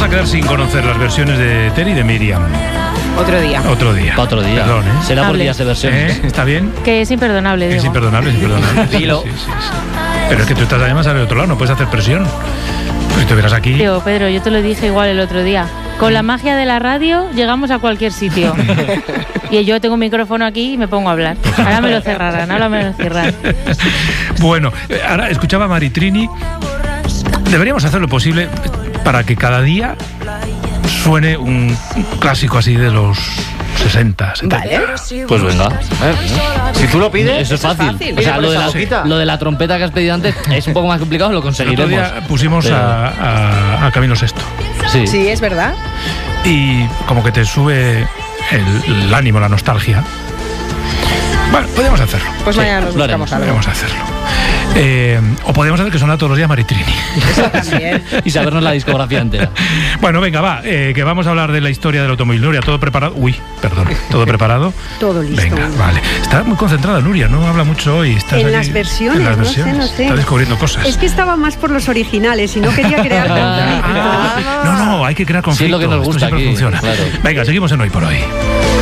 a quedar sin conocer las versiones de Tere y de Miriam. Otro día. Otro día. Perdón, será por días de versiones. ¿Está bien? Que es imperdonable, digo. Es imperdonable. Dilo. Sí. Pero es que tú estás además al otro lado, no puedes hacer presión. Pues si te verás aquí. Tío, Pedro, yo te lo dije igual el otro día. Con la magia de la radio llegamos a cualquier sitio. Y yo tengo un micrófono aquí y me pongo a hablar. Ahora me lo cerrarán. Bueno, ahora escuchaba a Maritrini. Deberíamos hacer lo posible para que cada día suene un clásico así de los 60, 70. Vale. Pues venga. Si tú lo pides, Eso es fácil. O sea, lo de la trompeta que has pedido antes es un poco más complicado, lo El otro conseguiremos. día pusimos Pero- a Camilo Sesto. Sí. Sí, es verdad. Y como que te sube el ánimo, la nostalgia. Bueno, podemos hacerlo. Pues mañana nos lo buscamos algo. Podemos hacerlo. O podemos hacer que suena todos los días Maritrini. Eso también. Y sabernos la discografía entera. Bueno, venga, va, que vamos a hablar de la historia del automóvil. Nuria, ¿todo preparado? Uy, perdón, ¿todo preparado? Todo listo. Venga, vale. Está muy concentrada Nuria, no habla mucho hoy. Estás En ahí las versiones, en las no sé, versiones. no sé. Está descubriendo cosas. Es que estaba más por los originales y no quería crear conflicto. No, hay que crear conflicto. Sí, es lo que nos Esto gusta siempre aquí, funciona. claro. Venga, seguimos en Hoy por Hoy.